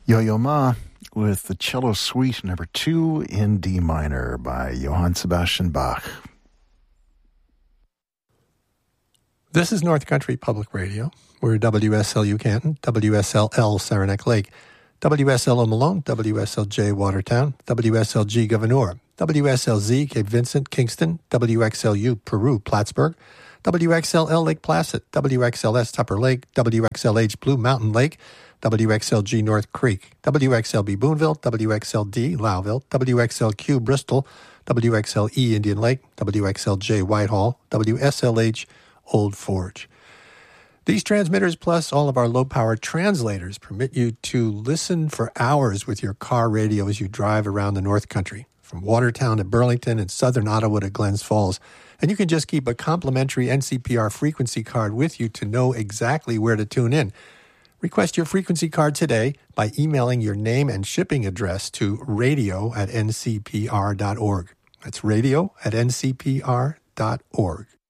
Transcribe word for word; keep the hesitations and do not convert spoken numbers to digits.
Yo-Yo Ma with the Cello Suite number two in D minor by Johann Sebastian Bach. This is North Country Public Radio. We're W S L U Canton, W S L L Saranac Lake, W S L O Malone, W S L J Watertown, W S L G Gouverneur, W S L Z Cape Vincent, Kingston, W X L U Peru, Plattsburgh, W X L L Lake Placid, W X L S Tupper Lake, W X L H Blue Mountain Lake, W X L G North Creek, W X L B Boonville, W X L D Lowville, W X L Q Bristol, W X L E Indian Lake, W X L J Whitehall, W S L H Old Forge. These transmitters, plus all of our low-power translators, permit you to listen for hours with your car radio as you drive around the North Country, from Watertown to Burlington and southern Ottawa to Glens Falls. And you can just keep a complimentary N C P R frequency card with you to know exactly where to tune in. Request your frequency card today by emailing your name and shipping address to radio at n c p r dot org. That's radio at n c p r dot org.